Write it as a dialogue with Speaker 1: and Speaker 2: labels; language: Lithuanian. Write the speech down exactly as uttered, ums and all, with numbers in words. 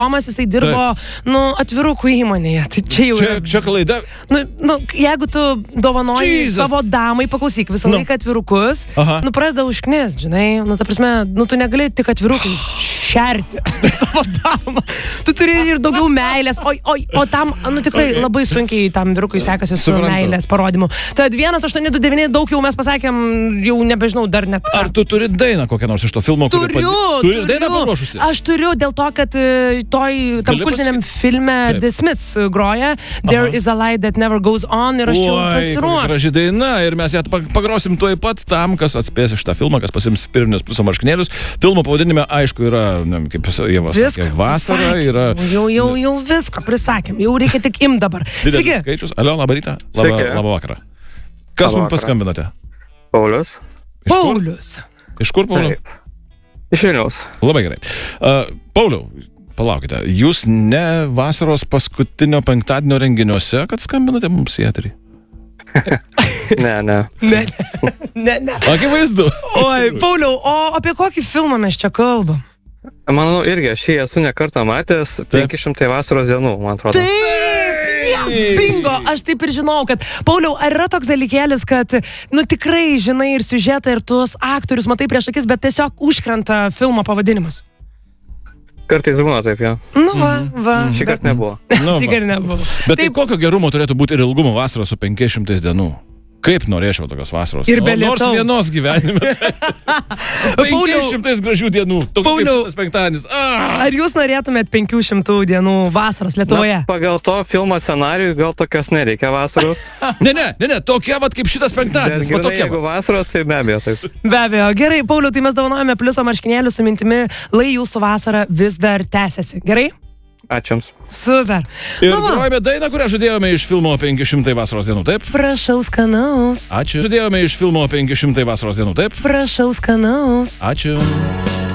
Speaker 1: Tomas, jisai dirbo, nu, atvirukų įmonėje. Tai čia jau...
Speaker 2: Čia, čia klaida.
Speaker 1: Nu, nu, jeigu tu dovanoji
Speaker 2: Jesus.
Speaker 1: savo damai, paklausyk, visą
Speaker 2: Nu.
Speaker 1: laiką atvirukus,
Speaker 2: Aha.
Speaker 1: nu, pradeda užknis, žinai, nu, ta prasme, nu, tu negali tik atvirukai šerti savo damą. Tu turi ir daugiau meilės, o, o, o tam, nu, tikrai
Speaker 2: Okay.
Speaker 1: labai sunkiai tam vyrukui sekasi su
Speaker 2: Suprantu.
Speaker 1: meilės parodymu. Tad vienas aštuoni du devyni, daug jau mes pasakėm, jau nebežinau, dar net...
Speaker 2: Ar tu turi dainą kokią nors iš to filmo? kuri
Speaker 1: Turiu,
Speaker 2: pad- Turi
Speaker 1: turiu.
Speaker 2: dainą paruošusi?
Speaker 1: Aš turiu dėl to, kad e, toj, tam
Speaker 2: Gali
Speaker 1: kultiniam
Speaker 2: pasakyt?
Speaker 1: filme
Speaker 2: Taip.
Speaker 1: The Smiths groja There
Speaker 2: Aha.
Speaker 1: is a light that never goes on ir aš jau
Speaker 2: Oi, kokia
Speaker 1: pasiruošiu.
Speaker 2: graži daina ir mes ją pag- pagrosim tuoj pat tam, kas atspės iš tą filmą, kas pasims pirminius pliuso marškinėlius. Filmo pavadinime, aišku, yra, ne, kaip Ieva sakė, vasara,
Speaker 1: prisakėm.
Speaker 2: yra
Speaker 1: Jau, jau, jau viską prisakėm, jau reikia tik im dabar.
Speaker 2: didelis
Speaker 1: Sveiki.
Speaker 2: skaičius. Alio, labą rytą. Labą,
Speaker 3: Sveiki.
Speaker 2: labą vakarą. Kas
Speaker 3: Labą
Speaker 2: mums
Speaker 3: vakarą.
Speaker 2: paskambinote?
Speaker 3: Paulius.
Speaker 2: Iš kur?
Speaker 1: Paulius.
Speaker 2: Iš kur, Pauliau?
Speaker 3: Taip. Iš Vilniaus.
Speaker 2: Labai gerai. Uh, Pauliau, palaukite, jūs ne vasaros paskutinio penktadienio renginiuose, kad skambinote mums į eterį?
Speaker 3: Ne, ne.
Speaker 1: Ne, ne, ne.
Speaker 2: Akivaizdu.
Speaker 1: Oi, Pauliau, o apie kokį filmą mes čia kalbam?
Speaker 3: Manau, irgi aš jį esu ne kartą matęs. penki šimtai vasaros dienų, man atrodo.
Speaker 1: Taip, yes, bingo, aš taip ir žinau, kad, Pauliau, ar yra toks dalykėlis, kad, nu, tikrai žinai ir siužetą, ir tuos aktorius matai prieš akis, bet tiesiog užkrenta filmo pavadinimas?
Speaker 3: Kartais būna taip, jo.
Speaker 1: Nu, va, va.
Speaker 3: Šį kartą nebuvo.
Speaker 2: Nu,
Speaker 1: Šį
Speaker 2: va.
Speaker 1: kartą nebuvo.
Speaker 2: Bet tai
Speaker 1: Taip,
Speaker 2: kokio gerumo turėtų būti ir ilgumo vasaros su penkiais šimtais dienų? Kaip norėčiau tokios vasaros?
Speaker 1: Ir be
Speaker 2: O nors
Speaker 1: lietaus.
Speaker 2: vienos gyvenime.
Speaker 1: Pauliau.
Speaker 2: penkiais šimtais gražių dienų. Toks kaip
Speaker 1: Pauliau.
Speaker 2: šitas penktadienis. Ah!
Speaker 1: ar jūs norėtumėt penkių šimtų dienų vasaros Lietuvoje?
Speaker 3: Na, pagal to filmo scenarijų gal tokios nereikia vasaros.
Speaker 2: Ne, ne, ne, ne, tokia vat kaip šitas
Speaker 3: Bet
Speaker 2: penktadienis. Va
Speaker 3: gerai,
Speaker 2: tokia.
Speaker 3: jeigu
Speaker 2: va.
Speaker 3: vasaros, tai be abejo taip.
Speaker 1: Be abejo. Gerai, Pauliau, tai mes dovanojame pliuso marškinėlių su mintimi, lai jūsų vasara vis dar tęsiasi. Gerai?
Speaker 3: Ačiū Jums.
Speaker 1: Super.
Speaker 2: Ir
Speaker 1: Nu va.
Speaker 2: grojame dainą, kurią žadėjome iš filmo penki šimtai vasaros dienų, taip?
Speaker 1: Prašau skanaus.
Speaker 2: Ačiū. Žadėjome iš filmo penki šimtai vasaros dienų, taip?
Speaker 1: Prašau skanaus.
Speaker 2: Ačiū.